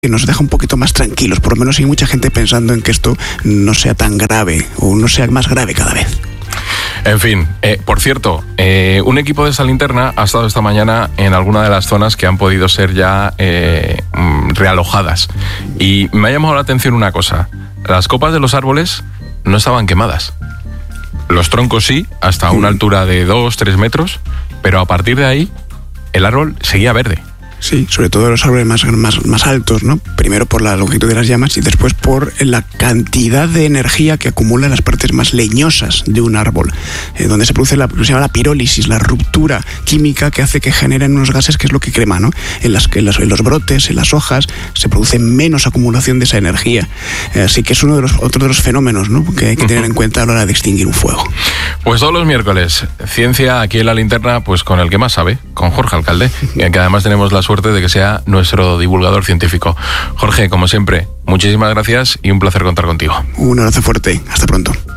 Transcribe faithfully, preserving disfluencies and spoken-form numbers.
que nos deja un poquito más tranquilos. Por lo menos hay mucha gente pensando en que esto no sea tan grave o no sea más grave cada vez. En fin, eh, por cierto, eh, un equipo de esa linterna ha estado esta mañana en alguna de las zonas que han podido ser ya eh, realojadas. Y me ha llamado la atención una cosa. Las copas de los árboles no estaban quemadas. Los troncos sí, hasta una altura de dos, tres metros, pero a partir de ahí el árbol seguía verde. Sí, sobre todo los árboles más, más, más altos, ¿no? Primero por la longitud de las llamas y después por la cantidad de energía que acumula en las partes más leñosas de un árbol, eh, donde se produce la, lo que se llama la pirólisis, la ruptura química que hace que generen unos gases que es lo que crema, ¿no? En, las, en, las, en los brotes, en las hojas, se produce menos acumulación de esa energía. Eh, así que es uno de los, otro de los fenómenos, ¿no?, que hay que tener en cuenta a la hora de extinguir un fuego. Pues todos los miércoles, ciencia aquí en La Linterna, pues con el que más sabe, con Jorge Alcalde, que además tenemos la suerte de que sea nuestro divulgador científico. Jorge, como siempre, muchísimas gracias y un placer contar contigo. Un abrazo fuerte. Hasta pronto.